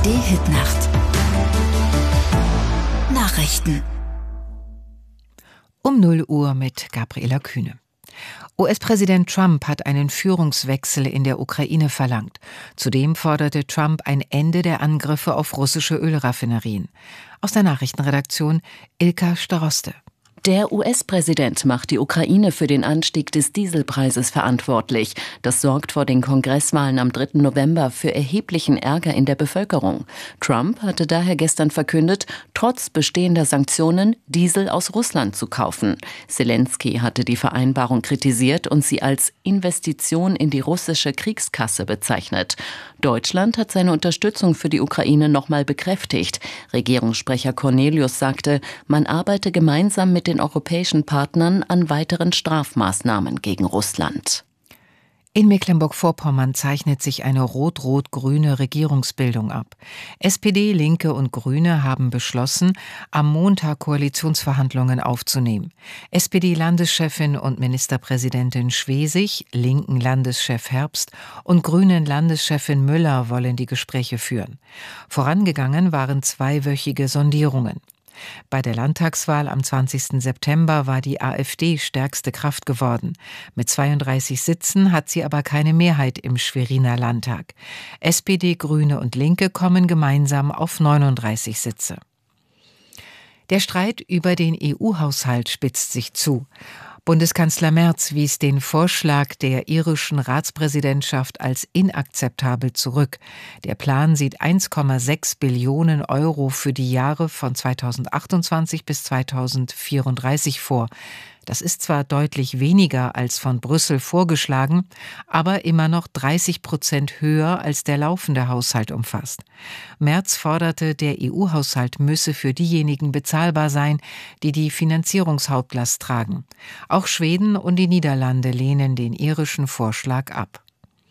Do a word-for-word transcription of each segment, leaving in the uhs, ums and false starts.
A R D-Hitnacht. Nachrichten. Um null Uhr mit Gabriela Kühne. U S-Präsident Trump hat einen Führungswechsel in der Ukraine verlangt. Zudem forderte Trump ein Ende der Angriffe auf russische Ölraffinerien. Aus der Nachrichtenredaktion Ilka Staroste. Der U S-Präsident macht die Ukraine für den Anstieg des Dieselpreises verantwortlich. Das sorgt vor den Kongresswahlen am dritten November für erheblichen Ärger in der Bevölkerung. Trump hatte daher gestern verkündet, trotz bestehender Sanktionen Diesel aus Russland zu kaufen. Zelensky hatte die Vereinbarung kritisiert und sie als Investition in die russische Kriegskasse bezeichnet. Deutschland hat seine Unterstützung für die Ukraine nochmal bekräftigt. Regierungssprecher Cornelius sagte, man arbeite gemeinsam mit den europäischen Partnern an weiteren Strafmaßnahmen gegen Russland. In Mecklenburg-Vorpommern zeichnet sich eine rot-rot-grüne Regierungsbildung ab. S P D, Linke und Grüne haben beschlossen, am Montag Koalitionsverhandlungen aufzunehmen. S P D-Landeschefin und Ministerpräsidentin Schwesig, linken Landeschef Herbst und grünen Landeschefin Müller wollen die Gespräche führen. Vorangegangen waren zweiwöchige Sondierungen. Bei der Landtagswahl am zwanzigsten September war die AfD stärkste Kraft geworden. Mit zweiunddreißig Sitzen hat sie aber keine Mehrheit im Schweriner Landtag. S P D, Grüne und Linke kommen gemeinsam auf neununddreißig Sitze. Der Streit über den E U-Haushalt spitzt sich zu. Bundeskanzler Merz wies den Vorschlag der irischen Ratspräsidentschaft als inakzeptabel zurück. Der Plan sieht eins Komma sechs Billionen Euro für die Jahre von zweitausendachtundzwanzig bis zweitausendvierunddreißig vor. Das ist zwar deutlich weniger als von Brüssel vorgeschlagen, aber immer noch dreißig Prozent höher als der laufende Haushalt umfasst. Merz forderte, der E U-Haushalt müsse für diejenigen bezahlbar sein, die die Finanzierungshauptlast tragen. Auch Schweden und die Niederlande lehnen den irischen Vorschlag ab.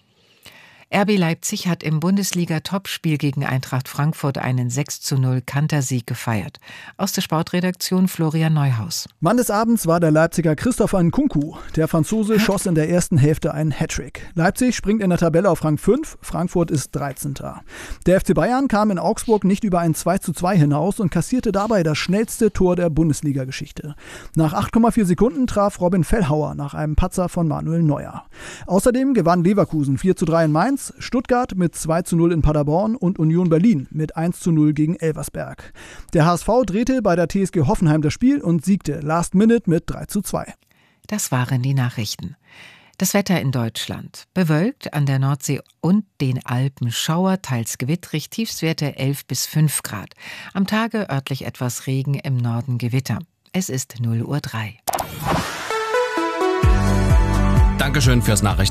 R B Leipzig hat im Bundesliga-Topspiel gegen Eintracht Frankfurt einen sechs zu null Kantersieg gefeiert. Aus der Sportredaktion Florian Neuhaus. Mann des Abends war der Leipziger Christopher Nkunku. Der Franzose schoss in der ersten Hälfte einen Hattrick. Leipzig springt in der Tabelle auf Rang fünf, Frankfurt ist dreizehnter Der F C Bayern kam in Augsburg nicht über ein zwei zu zwei hinaus und kassierte dabei das schnellste Tor der Bundesliga-Geschichte. Nach acht Komma vier Sekunden traf Robin Fellhauer nach einem Patzer von Manuel Neuer. Außerdem gewann Leverkusen vier zu drei in Mainz, Stuttgart mit zwei zu null in Paderborn und Union Berlin mit eins zu null gegen Elversberg. Der H S V drehte bei der T S G Hoffenheim das Spiel und siegte last minute mit drei zu zwei. Das waren die Nachrichten. Das Wetter in Deutschland. Bewölkt an der Nordsee und den Alpen, Schauer, teils gewittrig, Tiefstwerte elf bis fünf Grad. Am Tage örtlich etwas Regen, im Norden Gewitter. Es ist null Uhr drei. Dankeschön fürs Nachrichten.